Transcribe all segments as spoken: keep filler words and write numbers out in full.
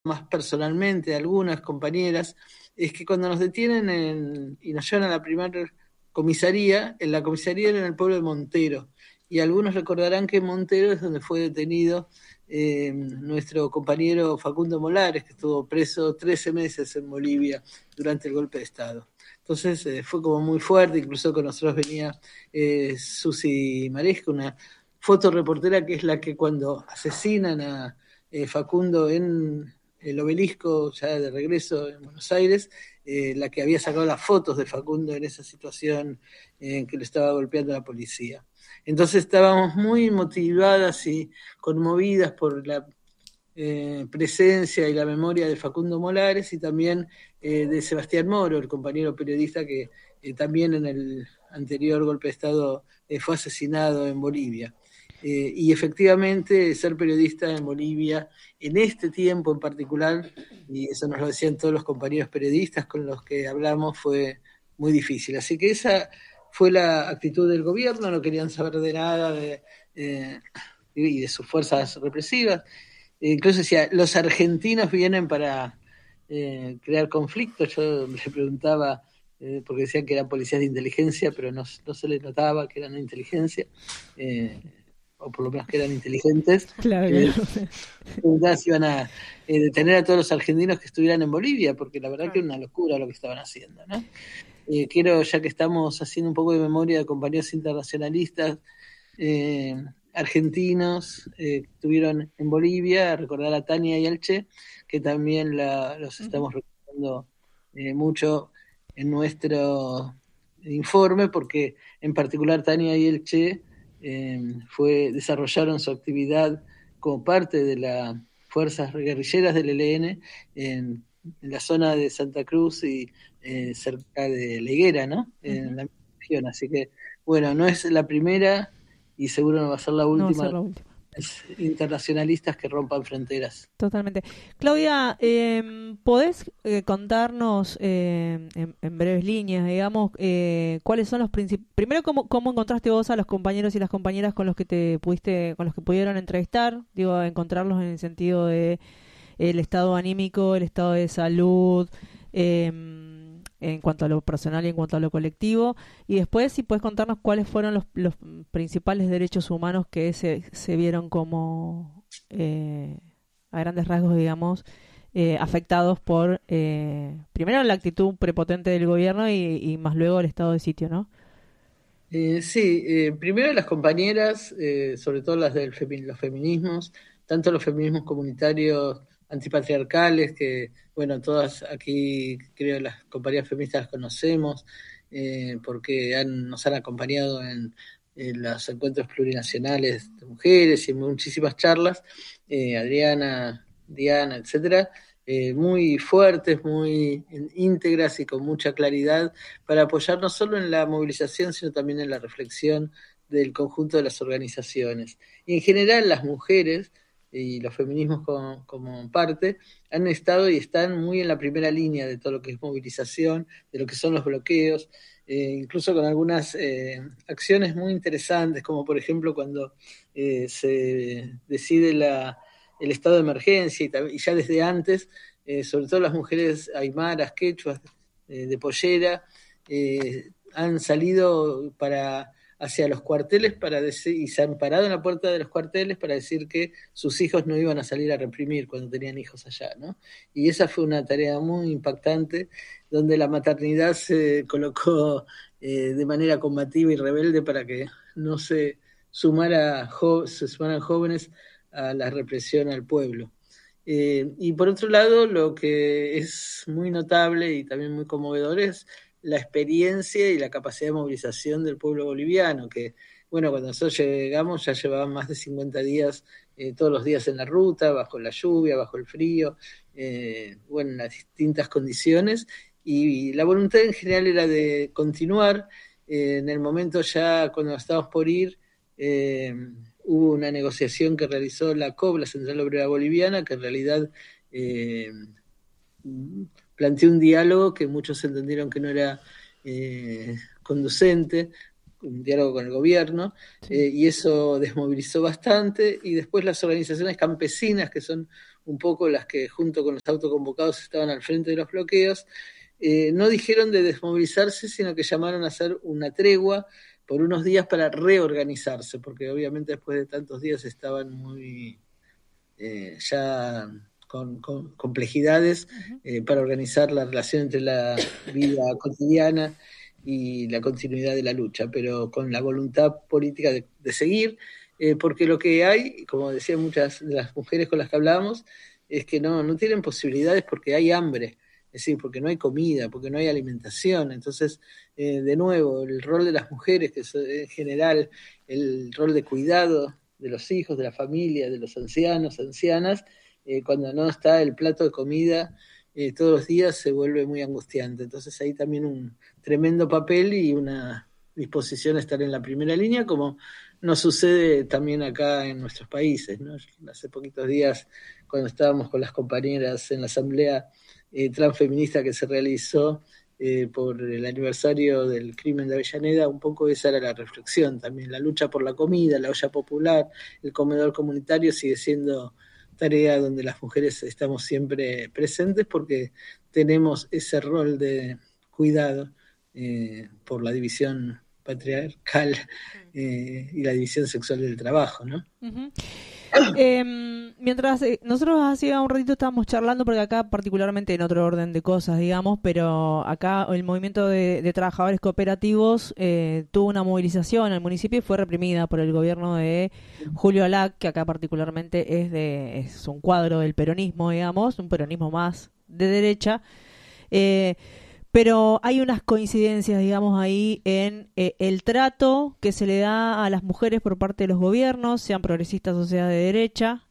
más personalmente a algunas compañeras, es que cuando nos detienen en, y nos llevan a la primera comisaría, en la comisaría era en el pueblo de Montero, y algunos recordarán que en Montero es donde fue detenido eh, nuestro compañero Facundo Molares, que estuvo preso trece meses en Bolivia durante el golpe de Estado. Entonces eh, fue como muy fuerte, incluso con nosotros venía eh, Susi Maresca, una fotoreportera que es la que cuando asesinan a eh, Facundo en el obelisco, ya de regreso en Buenos Aires, eh, la que había sacado las fotos de Facundo en esa situación en que lo estaba golpeando la policía. Entonces estábamos muy motivadas y conmovidas por la eh, presencia y la memoria de Facundo Molares y también eh, de Sebastián Moro, el compañero periodista que eh, también en el anterior golpe de Estado eh, fue asesinado en Bolivia. Eh, y efectivamente ser periodista en Bolivia en este tiempo en particular, y eso nos lo decían todos los compañeros periodistas con los que hablamos, fue muy difícil. Así que esa fue la actitud del gobierno, no querían saber de nada de, eh, y de sus fuerzas represivas. Eh, incluso decía, los argentinos vienen para eh, crear conflictos. Yo le preguntaba, eh, porque decían que eran policías de inteligencia, pero no, no se les notaba que eran de inteligencia. Eh, o por lo menos que eran inteligentes, Claro, eh, claro. si iban a eh, detener a todos los argentinos que estuvieran en Bolivia, porque la verdad que Claro. era una locura lo que estaban haciendo, ¿no? Eh, quiero, ya que estamos haciendo un poco de memoria de compañeros internacionalistas eh, argentinos eh, que estuvieron en Bolivia, recordar a Tania y al Che, que también la, los Ujú. estamos recordando eh, mucho en nuestro informe, porque en particular Tania y el Che eh, fue, desarrollaron su actividad como parte de las fuerzas guerrilleras del E L N en, en la zona de Santa Cruz y eh, cerca de La Higuera, ¿no? En Ujú. la región. Así que, bueno, no es la primera y seguro no va a ser la No va a última ser de la última. los internacionalistas que rompan fronteras. Totalmente. Claudia, eh, ¿podés eh, contarnos eh, en, en breves líneas, digamos, eh, cuáles son los principales... Primero, ¿cómo, ¿cómo encontraste vos a los compañeros y las compañeras con los que te pudiste, con los que pudieron entrevistar? Digo, encontrarlos en el sentido de el estado anímico, el estado de salud, eh, en cuanto a lo personal y en cuanto a lo colectivo. Y después, si puedes contarnos cuáles fueron los, los principales derechos humanos que se, se vieron como... Eh, a grandes rasgos, digamos, eh, afectados por, eh, primero, la actitud prepotente del gobierno y, y más luego el estado de sitio, ¿no? Eh, sí, eh, primero las compañeras, eh, sobre todo las de femi- los feminismos, tanto los feminismos comunitarios antipatriarcales, que, bueno, todas aquí creo las compañeras feministas las conocemos, eh, porque han, nos han acompañado en, en los encuentros plurinacionales de mujeres y en muchísimas charlas, eh, Adriana, Diana, etcétera, eh, muy fuertes, muy íntegras y con mucha claridad para apoyar no solo en la movilización, sino también en la reflexión del conjunto de las organizaciones. Y en general las mujeres y los feminismos como, como parte han estado y están muy en la primera línea de todo lo que es movilización, de lo que son los bloqueos, eh, incluso con algunas eh, acciones muy interesantes, como por ejemplo cuando eh, se decide la, el estado de emergencia y, y ya desde antes, eh, sobre todo las mujeres aymaras, quechuas, eh, de pollera, eh, han salido para hacia los cuarteles para decir, y se han parado en la puerta de los cuarteles para decir que sus hijos no iban a salir a reprimir cuando tenían hijos allá, ¿no? Y esa fue una tarea muy impactante, donde la maternidad se colocó eh, de manera combativa y rebelde para que no se sumara jo- se sumaran jóvenes a la represión al pueblo. Eh, y por otro lado, lo que es muy notable y también muy conmovedor es la experiencia y la capacidad de movilización del pueblo boliviano, que, bueno, cuando nosotros llegamos ya llevaban más de cincuenta días, eh, todos los días en la ruta, bajo la lluvia, bajo el frío, eh, bueno, en las distintas condiciones, y la voluntad en general era de continuar. Eh, en el momento ya cuando estábamos por ir, eh, hubo una negociación que realizó la C O B, la Central Obrera Boliviana, que en realidad eh, planteó un diálogo que muchos entendieron que no era eh, conducente, un diálogo con el gobierno, Sí. eh, y eso desmovilizó bastante, y después las organizaciones campesinas, que son un poco las que junto con los autoconvocados estaban al frente de los bloqueos, eh, no dijeron de desmovilizarse, sino que llamaron a hacer una tregua por unos días para reorganizarse, porque obviamente después de tantos días estaban muy eh, ya con, con complejidades eh, para organizar la relación entre la vida cotidiana y la continuidad de la lucha, pero con la voluntad política de, de seguir, eh, porque lo que hay, como decían muchas de las mujeres con las que hablábamos, es que no, no tienen posibilidades porque hay hambre, es decir, porque no hay comida, porque no hay alimentación. Entonces, eh, de nuevo, el rol de las mujeres, que es en general el rol de cuidado de los hijos, de la familia, de los ancianos, ancianas, eh, cuando no está el plato de comida eh, todos los días se vuelve muy angustiante. Entonces hay también un tremendo papel y una disposición a estar en la primera línea, como nos sucede también acá en nuestros países, ¿no? Hace poquitos días, cuando estábamos con las compañeras en la asamblea eh, transfeminista que se realizó eh, por el aniversario del crimen de Avellaneda, un poco esa era la reflexión también, la lucha por la comida, la olla popular, el comedor comunitario sigue siendo tarea donde las mujeres estamos siempre presentes porque tenemos ese rol de cuidado eh, por la división patriarcal eh, y la división sexual del trabajo, ¿no? Uh-huh. Eh, mientras eh, nosotros hacía un ratito estábamos charlando, porque acá particularmente en otro orden de cosas, digamos, pero acá el movimiento de, de trabajadores cooperativos eh, tuvo una movilización en el municipio y fue reprimida por el gobierno de Julio Alac, que acá particularmente es de es un cuadro del peronismo, digamos, un peronismo más de derecha. Eh, Pero hay unas coincidencias, digamos, ahí en eh, el trato que se le da a las mujeres por parte de los gobiernos, sean progresistas o sea de derecha,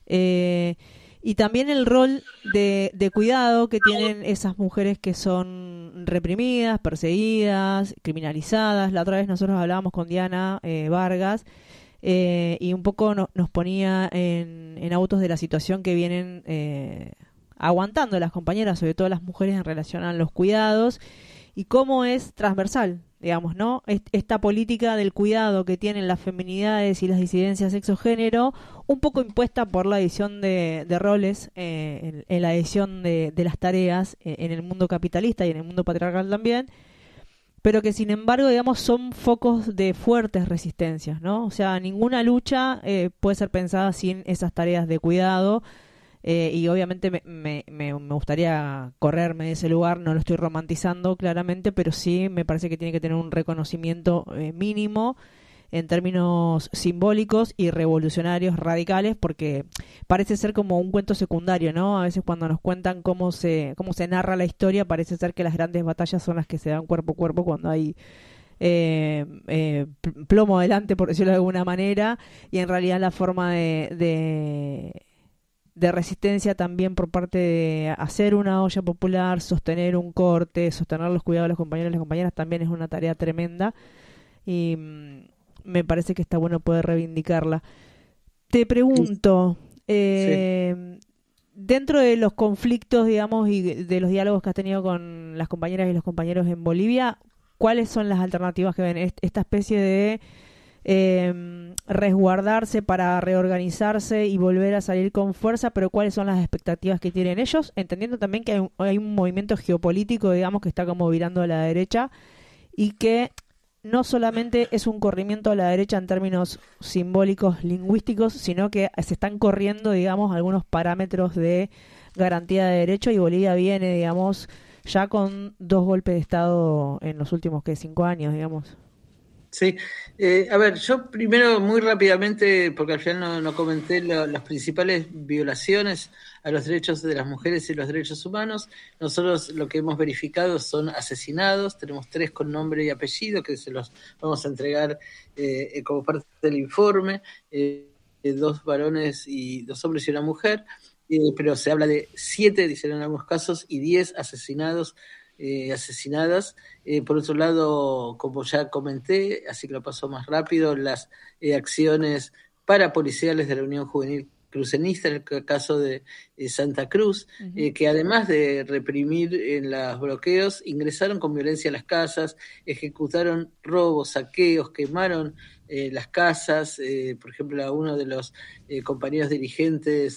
eh, y también el rol de, de cuidado que tienen esas mujeres que son reprimidas, perseguidas, criminalizadas. La otra vez nosotros hablábamos con Diana eh, Vargas eh, y un poco no, nos ponía en, en autos de la situación que vienen eh, aguantando las compañeras, sobre todo las mujeres, en relación a los cuidados y cómo es transversal, digamos, ¿no? Esta política del cuidado que tienen las feminidades y las disidencias sexo-género, un poco impuesta por la división de, de roles, eh, en, en la división de, de las tareas eh, en el mundo capitalista y en el mundo patriarcal también, pero que sin embargo, digamos, son focos de fuertes resistencias, ¿no? O sea, ninguna lucha eh, puede ser pensada sin esas tareas de cuidado. Eh, y obviamente me, me, me gustaría correrme de ese lugar, no lo estoy romantizando claramente, pero sí me parece que tiene que tener un reconocimiento eh, mínimo en términos simbólicos y revolucionarios radicales, porque parece ser como un cuento secundario, ¿no? A veces cuando nos cuentan cómo se, cómo se narra la historia, parece ser que las grandes batallas son las que se dan cuerpo a cuerpo cuando hay Eh, eh, plomo adelante, por decirlo de alguna manera, y en realidad la forma de, de de resistencia también por parte de hacer una olla popular, sostener un corte, sostener los cuidados de los compañeros y las compañeras también es una tarea tremenda y mmm, me parece que está bueno poder reivindicarla. Te pregunto, eh, sí. Dentro de los conflictos, digamos, y de los diálogos que has tenido con las compañeras y los compañeros en Bolivia, ¿cuáles son las alternativas que ven? Esta especie de Eh, resguardarse para reorganizarse y volver a salir con fuerza, pero ¿cuáles son las expectativas que tienen ellos? Entendiendo también que hay un, hay un movimiento geopolítico, digamos, que está como virando a la derecha y que no solamente es un corrimiento a la derecha en términos simbólicos, lingüísticos, sino que se están corriendo, digamos, algunos parámetros de garantía de derecho y Bolivia viene, digamos, ya con dos golpes de Estado en los últimos, ¿qué? Cinco años, digamos. Sí, eh, a ver, yo primero muy rápidamente, porque al final no, no comenté lo, las principales violaciones a los derechos de las mujeres y los derechos humanos. Nosotros lo que hemos verificado son asesinados, tenemos tres con nombre y apellido que se los vamos a entregar eh, como parte del informe, eh, dos varones y dos hombres y una mujer, eh, pero se habla de siete, dicen en algunos casos, y diez asesinados Eh, asesinadas. Eh, por otro lado, como ya comenté, así que lo paso más rápido, las eh, acciones parapoliciales de la Unión Juvenil Crucenista, en el caso de eh, Santa Cruz, uh-huh. eh, que además de reprimir en los bloqueos, ingresaron con violencia a las casas, ejecutaron robos, saqueos, quemaron eh, las casas. Eh, por ejemplo, a uno de los eh, compañeros dirigentes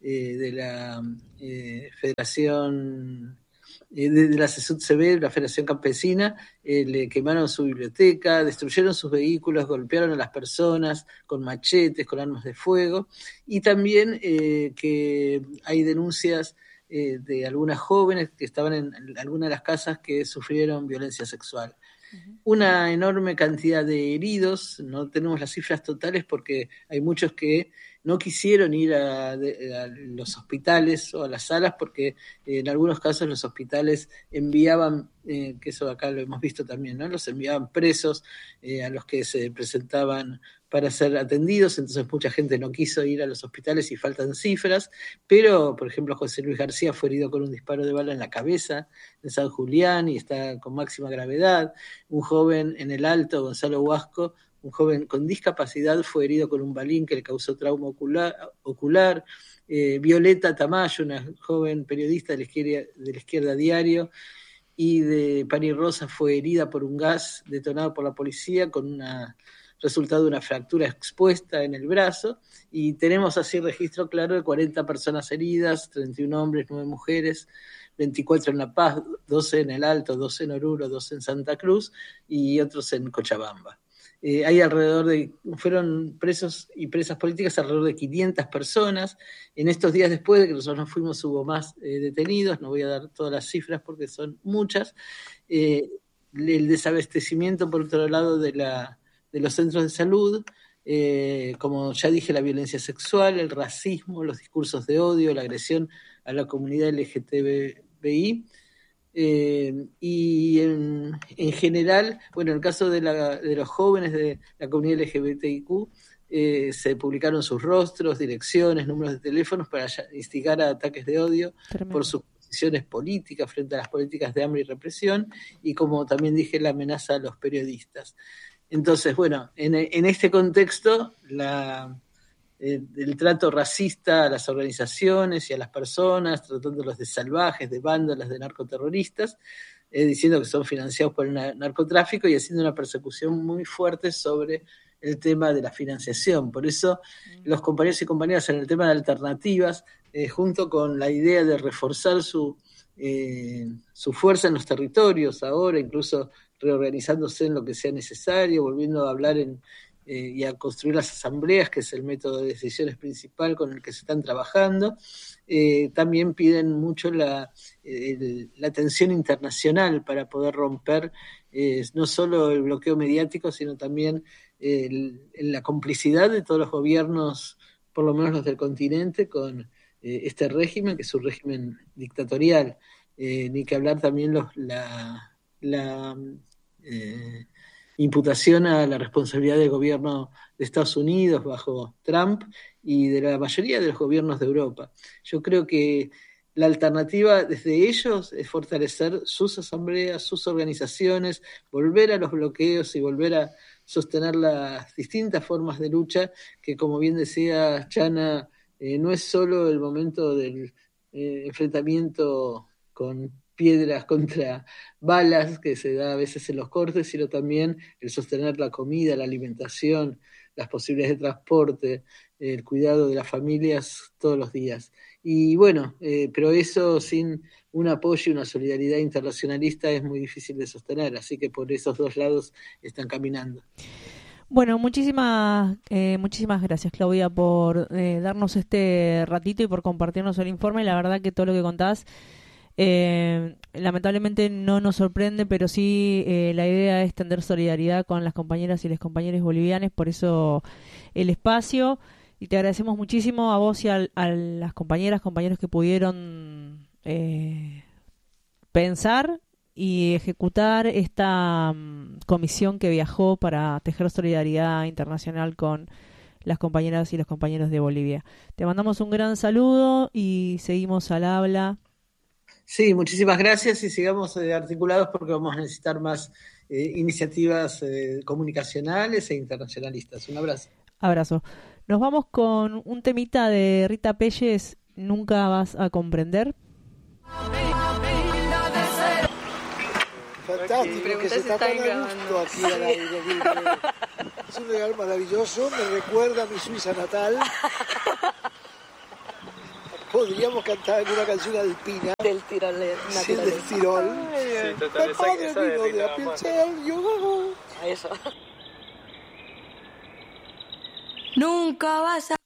eh, de la eh, Federación, eh, de, de la C E S U T C B, la Federación Campesina, eh, le quemaron su biblioteca, destruyeron sus vehículos, golpearon a las personas con machetes, con armas de fuego, y también eh, que hay denuncias eh, de algunas jóvenes que estaban en, en algunas de las casas que sufrieron violencia sexual. Una enorme cantidad de heridos, no tenemos las cifras totales porque hay muchos que no quisieron ir a, a los hospitales o a las salas porque en algunos casos los hospitales enviaban, eh, que eso acá lo hemos visto también, ¿no? Los enviaban presos eh, a los que se presentaban para ser atendidos, entonces mucha gente no quiso ir a los hospitales y faltan cifras, pero por ejemplo José Luis García fue herido con un disparo de bala en la cabeza en San Julián y está con máxima gravedad. Un joven en el Alto, Gonzalo Huasco, un joven con discapacidad, fue herido con un balín que le causó trauma ocular. ocular. Eh, Violeta Tamayo, una joven periodista de la izquierda, de la izquierda Diario y de Pani Rosa, fue herida por un gas detonado por la policía con una resultado de una fractura expuesta en el brazo, y tenemos así registro claro de cuarenta personas heridas, treinta y un hombres, nueve mujeres, veinticuatro en La Paz, doce en el Alto, doce en Oruro, doce en Santa Cruz y otros en Cochabamba. Eh, hay alrededor de, fueron presos y presas políticas alrededor de quinientas personas. En estos días después de que nosotros nos fuimos hubo más eh, detenidos, no voy a dar todas las cifras porque son muchas. Eh, el desabastecimiento, por otro lado, de la de los centros de salud, eh, como ya dije, la violencia sexual, el racismo, los discursos de odio, la agresión a la comunidad L G T B I, eh, y en, en general, bueno, en el caso de, la, de los jóvenes de la comunidad L G B T I Q, eh, se publicaron sus rostros, direcciones, números de teléfonos para instigar a ataques de odio Tremendo. Por sus posiciones políticas frente a las políticas de hambre y represión, y como también dije, la amenaza a los periodistas. Entonces, bueno, en, en este contexto, la, eh, el trato racista a las organizaciones y a las personas, tratándolos de salvajes, de vándalas, de narcoterroristas, eh, diciendo que son financiados por el narcotráfico y haciendo una persecución muy fuerte sobre el tema de la financiación. Por eso, los compañeros y compañeras en el tema de alternativas, eh, junto con la idea de reforzar su, eh, su fuerza en los territorios ahora, incluso reorganizándose en lo que sea necesario, volviendo a hablar en, eh, y a construir las asambleas, que es el método de decisiones principal con el que se están trabajando. Eh, también piden mucho la, el, la atención internacional para poder romper eh, no solo el bloqueo mediático, sino también el, la complicidad de todos los gobiernos, por lo menos los del continente, con eh, este régimen, que es un régimen dictatorial. Eh, ni que hablar también los, la... la eh, imputación a la responsabilidad del gobierno de Estados Unidos bajo Trump y de la mayoría de los gobiernos de Europa. Yo creo que la alternativa desde ellos es fortalecer sus asambleas, sus organizaciones, volver a los bloqueos y volver a sostener las distintas formas de lucha que, como bien decía Chana, eh, no es solo el momento del eh, enfrentamiento con piedras contra balas que se da a veces en los cortes, sino también el sostener la comida, la alimentación, las posibilidades de transporte, el cuidado de las familias todos los días. Y bueno, eh, pero eso sin un apoyo y una solidaridad internacionalista es muy difícil de sostener, así que por esos dos lados están caminando. Bueno, muchísimas eh, muchísimas gracias, Claudia, por eh, darnos este ratito y por compartirnos el informe. La verdad que todo lo que contás Eh, lamentablemente no nos sorprende, pero sí eh, la idea es tender solidaridad con las compañeras y los compañeros bolivianos, por eso el espacio, y te agradecemos muchísimo a vos y a, a las compañeras, compañeros que pudieron eh, pensar y ejecutar esta um, comisión que viajó para tejer solidaridad internacional con las compañeras y los compañeros de Bolivia. Te mandamos un gran saludo y seguimos al habla. Sí, muchísimas gracias y sigamos eh, articulados porque vamos a necesitar más eh, iniciativas eh, comunicacionales e internacionalistas. Un abrazo. Abrazo. Nos vamos con un temita de Rita Pelles, Nunca vas a comprender. Fantástico que se está tan a gusto aquí al aire libre. Es un regalo maravilloso, me recuerda a mi Suiza natal. Podríamos cantar alguna canción alpina. Del tirol. Sí, del tirol. Sí, total, esa, Padre esa de vino de Rita la Massa. pincel, yo. Eso. Nunca vas a